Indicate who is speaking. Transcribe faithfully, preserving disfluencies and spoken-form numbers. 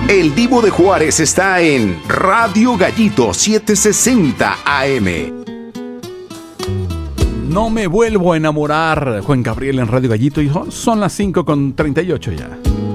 Speaker 1: El Divo de Juárez está en Radio Gallito setecientos sesenta A M.
Speaker 2: No me vuelvo a enamorar, Juan Gabriel en Radio Gallito, y son las cinco con treinta y ocho ya.